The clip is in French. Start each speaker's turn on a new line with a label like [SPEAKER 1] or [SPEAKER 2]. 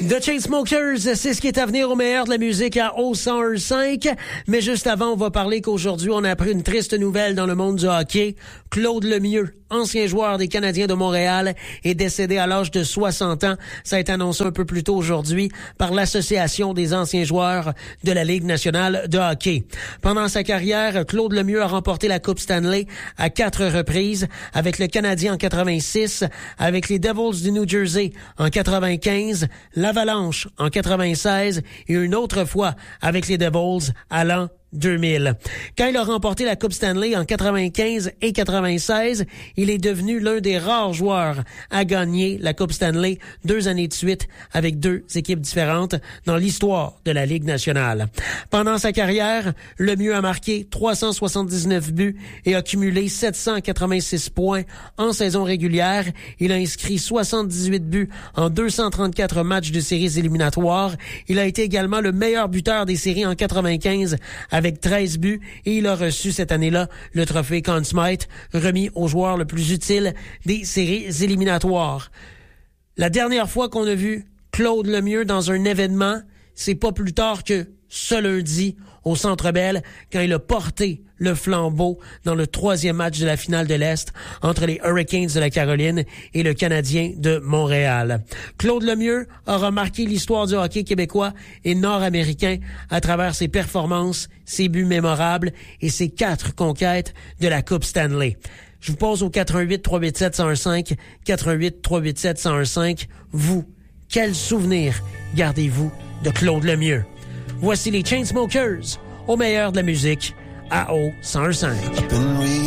[SPEAKER 1] The Chainsmokers, c'est ce qui est à venir au meilleur de la musique à O101.5. Mais juste avant, on va parler qu'aujourd'hui, on a appris une triste nouvelle dans le monde du hockey. Claude Lemieux, ancien joueur des Canadiens de Montréal, est décédé à l'âge de 60 ans. Ça a été annoncé un peu plus tôt aujourd'hui par l'Association des anciens joueurs de la Ligue nationale de hockey. Pendant sa carrière, Claude Lemieux a remporté la Coupe Stanley à 4 reprises, avec le Canadien en 86, avec les Devils du New Jersey en 95, l'Avalanche en 96 et une autre fois avec les Devils à l'an 2000. Quand il a remporté la Coupe Stanley en 95 et 96, il est devenu l'un des rares joueurs à gagner la Coupe Stanley 2 années de suite avec 2 équipes différentes dans l'histoire de la Ligue nationale. Pendant sa carrière, Lemieux a marqué 379 buts et a cumulé 786 points en saison régulière. Il a inscrit 78 buts en 234 matchs de séries éliminatoires. Il a été également le meilleur buteur des séries en 95 avec 13 buts et il a reçu cette année-là le trophée Conn Smythe, remis au joueur le plus utile des séries éliminatoires. La dernière fois qu'on a vu Claude Lemieux dans un événement, c'est pas plus tard que ce lundi au Centre Bell, quand il a porté le flambeau dans le 3e match de la finale de l'Est entre les Hurricanes de la Caroline et le Canadien de Montréal. Claude Lemieux a remarqué l'histoire du hockey québécois et nord-américain à travers ses performances, ses buts mémorables et ses 4 conquêtes de la Coupe Stanley. Je vous pose au 88-387-1015, 88-387-1015. Vous, quel souvenir gardez-vous de Claude Lemieux? Voici les Chainsmokers au meilleur de la musique à O101.5.